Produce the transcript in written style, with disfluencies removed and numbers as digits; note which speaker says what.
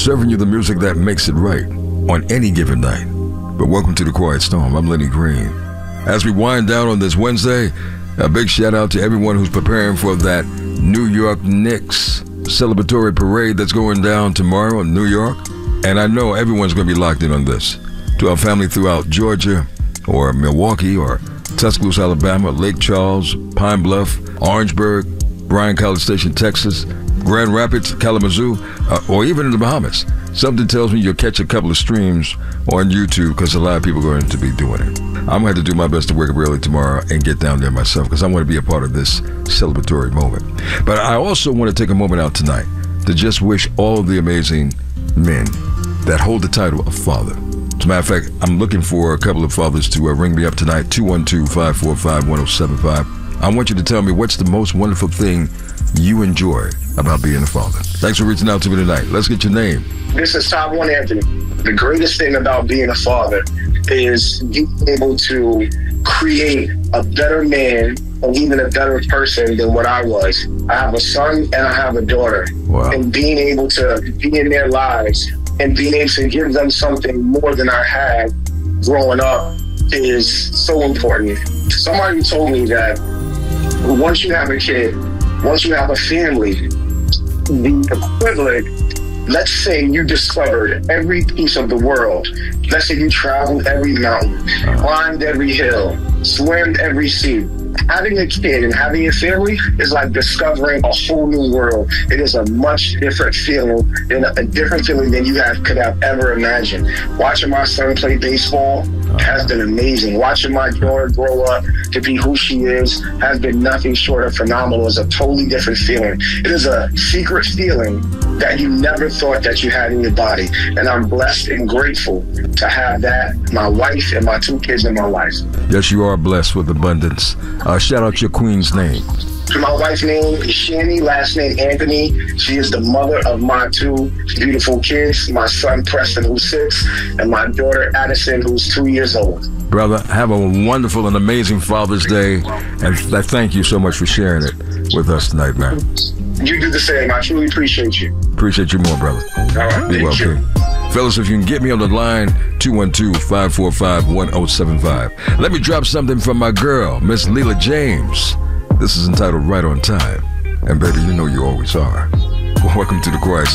Speaker 1: serving you the music that makes it right on any given night. But welcome to The Quiet Storm. I'm Lenny Green. As we wind down on this Wednesday, a big shout out to everyone who's preparing for that New York Knicks celebratory parade that's going down tomorrow in New York. And I know everyone's going to be locked in on this. To our family throughout Georgia or Milwaukee or Tuscaloosa, Alabama, Lake Charles, Pine Bluff, Orangeburg, Bryan College Station, Texas, Grand Rapids, Kalamazoo, or even in the Bahamas. Something tells me you'll catch a couple of streams on YouTube because a lot of people are going to be doing it. I'm going to have to do my best to wake up early tomorrow and get down there myself because I want to be a part of this celebratory moment. But I also want to take a moment out tonight to just wish all of the amazing men that hold the title of father. As a matter of fact, I'm looking for a couple of fathers to ring me up tonight, 212-545-1075. I want you to tell me what's the most wonderful thing you enjoy about being a father. Thanks for reaching out to me tonight. Let's get your name.
Speaker 2: This is Top One Anthony. The greatest thing about being a father is being able to create a better man and even a better person than what I was. I have a son and I have a daughter.
Speaker 1: Wow. And
Speaker 2: being able to be in their lives and being able to give them something more than I had growing up is so important. Somebody told me that once you have a kid, once you have a family, the equivalent, let's say you discovered every piece of the world. Let's say you traveled every mountain, climbed every hill, swam every sea. Having a kid and having a family is like discovering a whole new world. It is a much different feeling than you could have ever imagined. Watching my son play baseball has been amazing. Watching my daughter grow up to be who she is has been nothing short of phenomenal. It's a totally different feeling. It is a secret feeling that you never thought that you had in your body. And I'm blessed and grateful to have that, my wife and my 2 kids in my life.
Speaker 1: Yes, you are blessed with abundance. Shout out your queen's name.
Speaker 2: My wife's name is Shani, last name Anthony. She is the mother of my 2 beautiful kids, my son Preston, who's 6, and my daughter Addison, who's 2 years old.
Speaker 1: Brother, have a wonderful and amazing Father's Day, and I thank you so much for sharing it with us tonight, man.
Speaker 2: You do the same. I truly appreciate you.
Speaker 1: Appreciate you more, brother.
Speaker 2: All right,
Speaker 1: be welcome. Fellas, if you can get me on the line, 212-545-1075. Let me drop something from my girl, Miss Leela James. This is entitled Right on Time. And baby, you know you always are. Welcome to The Quiet